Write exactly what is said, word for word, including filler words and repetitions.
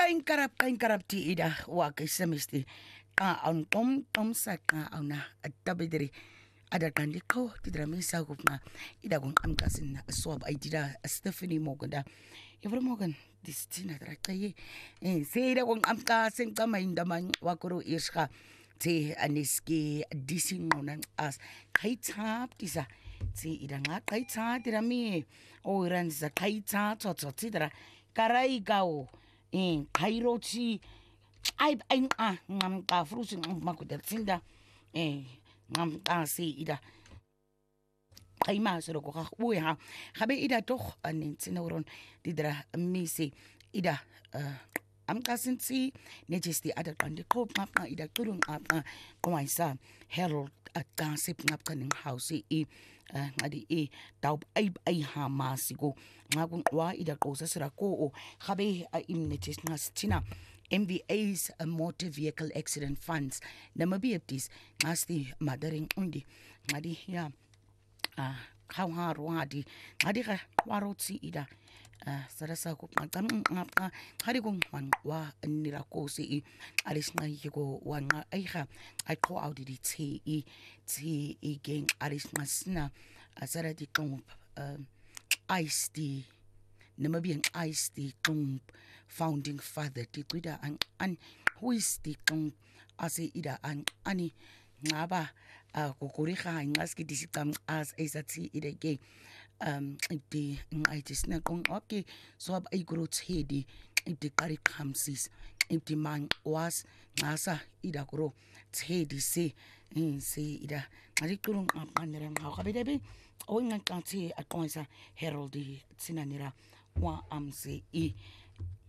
Kain karap kain karap ti ida wa kay semisti ka on tom tom sa ka ona atabidiri ada kan liko ti drami sa ko na ida gon am kasin swab ay dida Stephanie Morgan da Every Morgan distina tra kay eh se ida gon am kasin kamay ndaman wa kuro iska ti aniski disinonan as kay tap tisa ti ida nga kay tap drami o ran za kay tap to to ti dra karay gao in Kairochi ay ay ah ngam ka frusin makuder sinda eh ngam ka si ida kay masero ko ka uy ha habe ida toch anin sinauron didra misi ida am kasin si nejesti ada kandi ko ngap na ida turun ngap na kumaisa Harold at kasip ngap kaning house i ngadi e tau ay ay hamasigo ngagun wa ida ko sa sira ko o habe imnetis na stina M V A's motor vehicle accident funds namabiyaptis ngasti madaring undi ngadi ya ah how hard wadi ngadi ka warotsi ida sarasa ko ngam ngap hari kong wan wa nira ko si alis na yego wan ay ha ay ko audi di ti i ti i gang alis na sna asara di kong ice di namabiyang ice di kong founding father ti tuida ang an who is di kong ase ida an ani ngaba kokori ga ngaski disikam as isati ida ge um di ngaitis na kong okay so ab ay growth hedi di kari kamsis di man was ngasa ida gro hedi se in se ida ari kurung apanira ha kabebe o ngan kanti akonsa Harold di sinanira wa amse i